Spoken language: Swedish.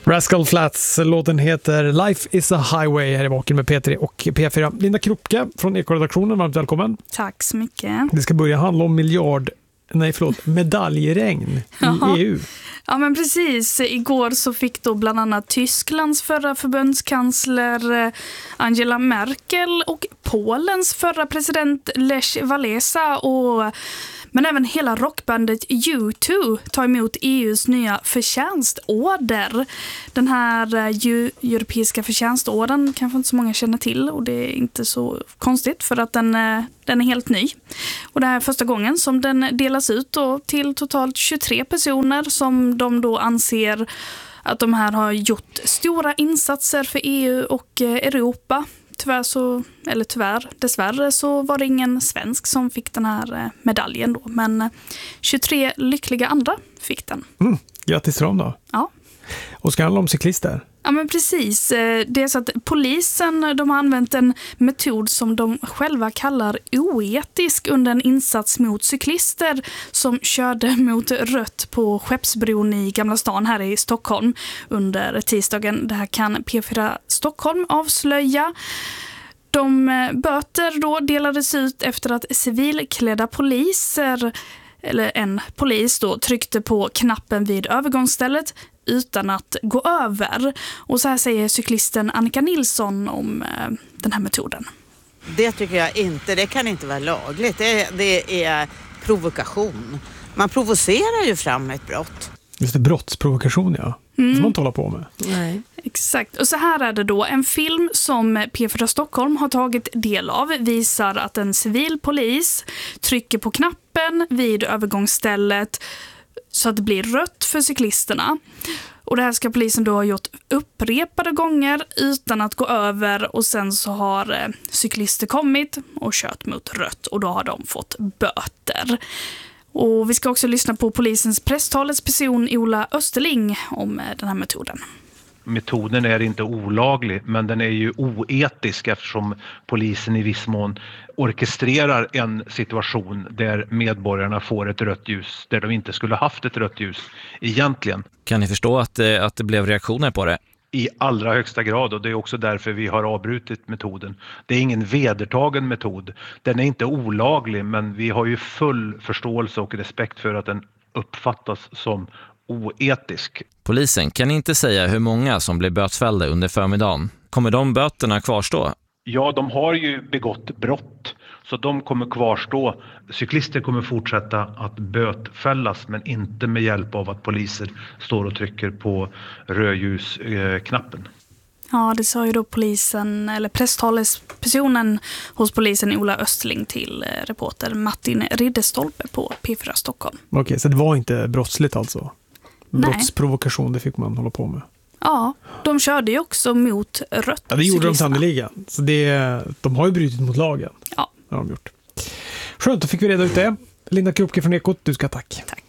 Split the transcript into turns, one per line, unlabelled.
Rascal Flatts, låten heter Life is a Highway, här i Vaken med P3 och P4. Linda Kropke från Ekoredaktionen, varmt välkommen.
Tack så mycket.
Det ska börja handla om medaljregn i EU.
Ja, men precis. Igår så fick då bland annat Tysklands förra förbundskansler Angela Merkel och Polens förra president Lech Walesa men även hela rockbandet U2 tar emot EUs nya förtjänstorder. Den här europeiska förtjänstorden kanske inte så många känner till, och det är inte så konstigt för att den är helt ny. Och det här är första gången som den delas ut då till totalt 23 personer som de då anser att de här har gjort stora insatser för EU och Europa. Dessvärre så var det ingen svensk som fick den här medaljen då, men 23 lyckliga andra fick den.
Grattis till dem då.
Ja.
Och ska handla om cyklister?
Ja, men precis. Det är så att polisen, de har använt en metod som de själva kallar oetisk under en insats mot cyklister som körde mot rött på Skeppsbron i Gamla stan här i Stockholm under tisdagen. Det här kan P4 Stockholm avslöja. De böter då delades ut efter att civilklädda poliser, eller en polis då, tryckte på knappen vid övergångsstället utan att gå över. Och så här säger cyklisten Annika Nilsson om den här metoden.
Det tycker jag inte, det kan inte vara lagligt. Det är provokation. Man provocerar ju fram ett brott.
Just det, brottsprovokation, ja. Som man talar på med.
Nej. Exakt. Och så här är det då. En film som P4 Stockholm har tagit del av visar att en civil polis trycker på knappen vid övergångsstället så att det blir rött för cyklisterna. Och det här ska polisen då ha gjort upprepade gånger utan att gå över, och sen så har cyklister kommit och kört mot rött och då har de fått böter. Och vi ska också lyssna på polisens presstalesperson Ola Österling om den här metoden.
Metoden är inte olaglig, men den är ju oetisk eftersom polisen i viss mån orkestrerar en situation där medborgarna får ett rött ljus där de inte skulle haft ett rött ljus egentligen.
Kan ni förstå att det blev reaktioner på det?
I allra högsta grad, och det är också därför vi har avbrutit metoden. Det är ingen vedertagen metod. Den är inte olaglig, men vi har ju full förståelse och respekt för att den uppfattas som oetisk.
Polisen kan inte säga hur många som blev bötfällda under förmiddagen. Kommer de böterna kvarstå?
Ja, de har ju begått brott, så de kommer kvarstå. Cyklister kommer fortsätta att bötfällas, men inte med hjälp av att poliser står och trycker på rödljusknappen.
Ja, det sa ju då polisen, eller presstalespersonen hos polisen Ola Östling till reporter Martin Ridderstolpe på P4 Stockholm.
Okej, så det var inte brottsligt alltså?
Nej.
Brottsprovokation, det fick man hålla på med.
Ja, de körde ju också mot rött.
Ja, det gjorde de sannoliken. Så de har ju brutit mot lagen.
Ja.
Det har de gjort. Skönt, då fick vi reda ut det. Linda Kropke från Ekot, du ska tack.
Tack.